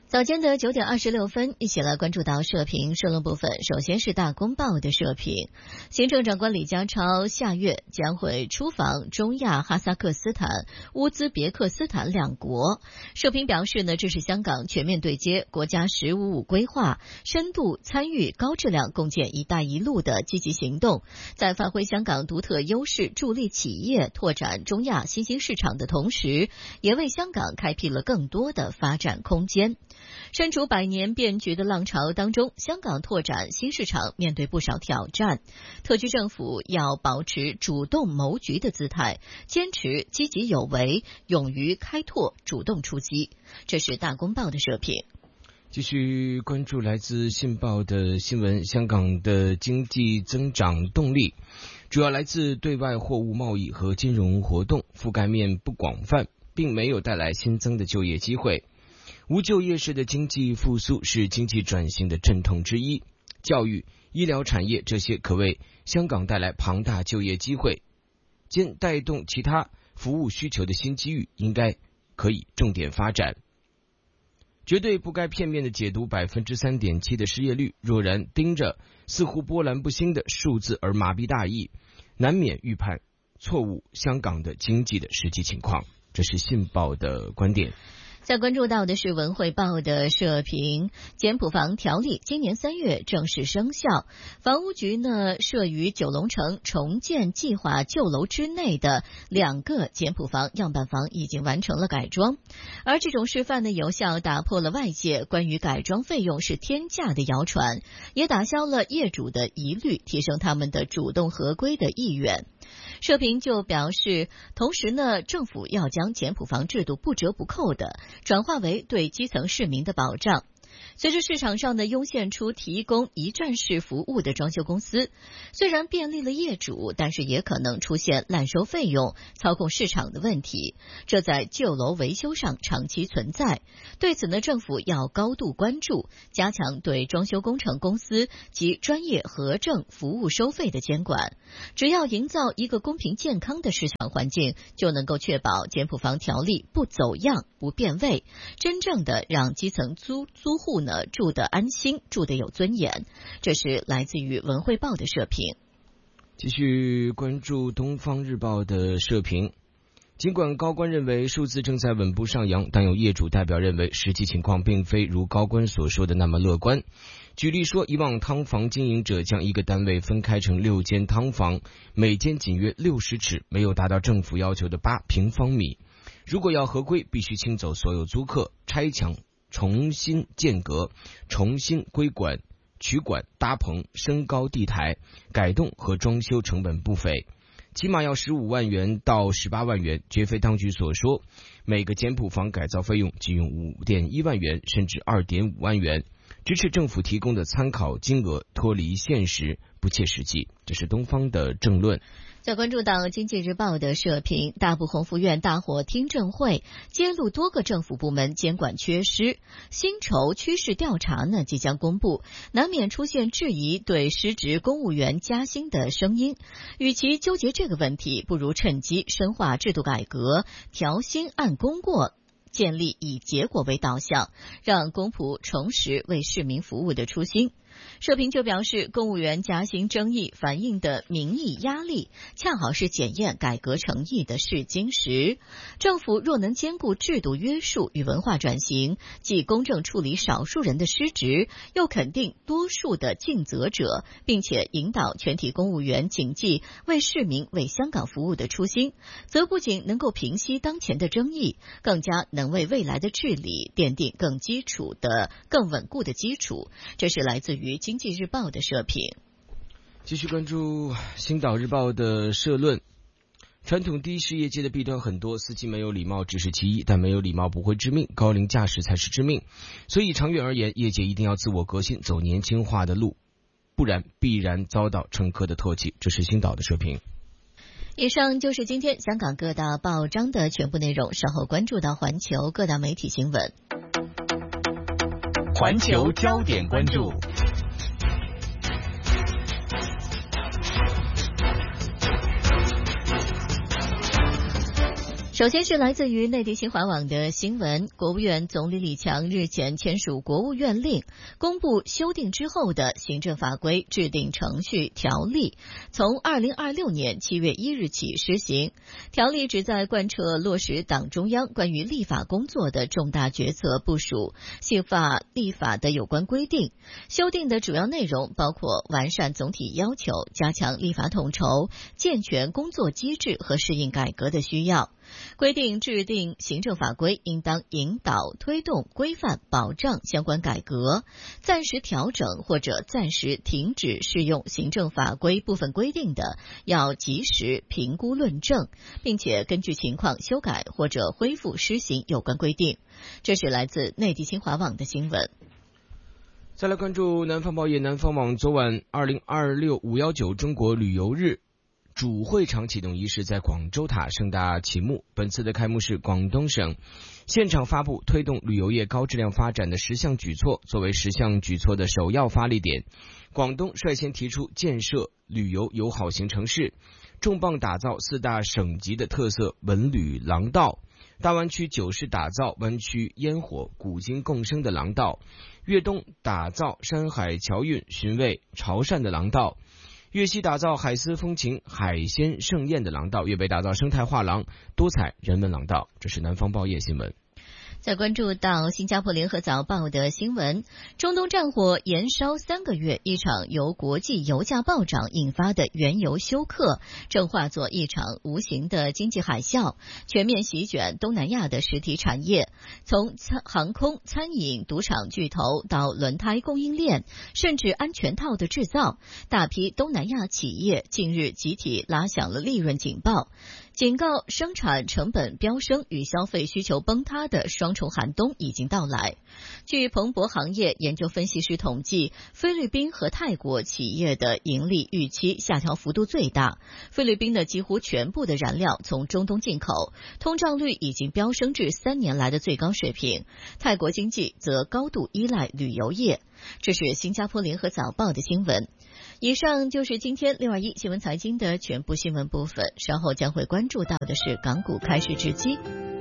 早间的9点26分，一起来关注到社评社论部分。首先是大公报的社评，行政长官李家超下月将会出访中亚哈萨克斯坦、乌兹别克斯坦两国。社评表示呢，这是香港全面对接国家“15+5”规划，深度参与高质量共建“一带一路”的积极行动，在发挥香港独特优势，助力企业拓展中亚新兴市场的同时，也为香港开辟了更多的发展空间。身处百年变局的浪潮当中，香港拓展新市场面对不少挑战，特区政府要保持主动谋局的姿态，坚持积极有为，勇于开拓，主动出击。这是大公报的社评。 继续关注来自信报的新闻，香港的经济增长动力主要来自对外货物贸易和金融活动，覆盖面不广泛，并没有带来新增的就业机会。无就业式的经济复苏是经济转型的阵痛之一，教育、医疗产业这些可为香港带来庞大就业机会，兼带动其他服务需求的新机遇，应该可以重点发展。绝对不该片面的解读 3.7% 的失业率，若然盯着似乎波澜不兴的数字而麻痹大意，难免预判错误香港的经济的实际情况。这是信报的观点。 再关注到的是文汇报的社评，简埔房条例今年3月正式生效，房屋局呢设于九龙城重建计划旧楼之内的2个简埔房样板房已经完成了改装，而这种示范呢有效打破了外界关于改装费用是天价的谣传，也打消了业主的疑虑，提升他们的主动合规的意愿。社评就表示，同时呢，政府要将简埔房制度不折不扣的转化为对基层市民的保障。随着市场上呢涌现出提供一站式服务的装修公司，虽然便利了业主，但是也可能出现滥收费用、操控市场的问题，这在旧楼维修上长期存在。对此呢，政府要高度关注，加强对装修工程公司及专业核证服务收费的监管。只要营造一个公平健康的市场环境，就能够确保简埔房条例不走样、不变味，真正的让基层租户呢住得安心，住得有尊严。这是来自于文汇报的社评。 继续关注东方日报的社评，尽管高官认为数字正在稳步上扬，但有业主代表认为实际情况并非如高官所说的那么乐观。举例说，以往汤房经营者将一个单位分开成6间汤房，每间仅约60尺，没有达到政府要求的8平方米。如果要合规，必须清走所有租客，拆墙，重新间隔，重新归管、取管、搭棚、升高地台，改动和装修成本不菲，起码要15万元到18万元，绝非当局所说每个简埔房改造费用仅用5.1万元甚至2.5万元，支持政府提供的参考金额脱离现实，不切实际。这是东方的政论。 再关注到经济日报的社评，大埔宏福苑大火听证会揭露多个政府部门监管缺失，薪酬趋势调查呢即将公布，难免出现质疑对失职公务员加薪的声音。与其纠结这个问题，不如趁机深化制度改革，调薪按功过，建立以结果为导向，让公仆重拾为市民服务的初心。社评就表示，公务员加薪争议反映的民意压力，恰好是检验改革诚意的试金石。政府若能兼顾制度约束与文化转型，既公正处理少数人的失职，又肯定多数的尽责者，并且引导全体公务员谨记为市民、为香港服务的初心，则不仅能够平息当前的争议，更加能为未来的治理奠定更稳固的基础。这是来自于经济日报的社评。 继续关注星岛日报的社论，传统的士业界的弊端很多，司机没有礼貌只是其一，但没有礼貌不会致命，高龄驾驶才是致命。所以长远而言，业界一定要自我革新，走年轻化的路，不然必然遭到乘客的唾弃。这是星岛的社评。 以上就是今天香港各大报章的全部内容，稍后关注到环球各大媒体新闻。 环球焦点关注。 首先是来自于内地新华网的新闻，国务院总理李强日前签署国务院令，公布修订之后的行政法规制定程序条例，从2026年7月1日起施行。条例旨在贯彻落实党中央关于立法工作的重大决策部署、细化立法的有关规定。修订的主要内容包括完善总体要求，加强立法统筹，健全工作机制和适应改革的需要。规定制定行政法规应当引导推动规范保障相关改革，暂时调整或者暂时停止适用行政法规部分规定的，要及时评估论证，并且根据情况修改或者恢复施行有关规定。这是来自内地新华网的新闻。 再来关注南方报业，南方网昨晚2026 519中国旅游日主会场启动仪式在广州塔盛大启幕。本次的开幕式，广东省现场发布推动旅游业高质量发展的10项举措，作为10项举措的首要发力点，广东率先提出建设旅游友好型城市，重磅打造4大省级的特色文旅廊道，大湾区9市打造湾区烟火古今共生的廊道，粤东打造山海侨韵寻味潮汕的廊道，粤西打造海丝风情海鲜盛宴的廊道，粤北打造生态画廊多彩人文廊道。这是南方报业新闻。 再关注到新加坡联合早报的新闻，中东战火延烧3个月，一场由国际油价暴涨引发的原油休克，正化作一场无形的经济海啸，全面席卷东南亚的实体产业。从航空、餐饮、赌场巨头到轮胎供应链，甚至安全套的制造，大批东南亚企业近日集体拉响了利润警报，警告生产成本飙升与消费需求崩塌的双重寒冬已经到来。据彭博行业研究分析师统计，菲律宾和泰国企业的盈利预期下调幅度最大。菲律宾的几乎全部的燃料从中东进口，通胀率已经飙升至3年来的最高水平。泰国经济则高度依赖旅游业。这是新加坡联合早报的新闻。以上就是今天621新闻财经的全部新闻部分，稍后将会关注到的是港股开市之机。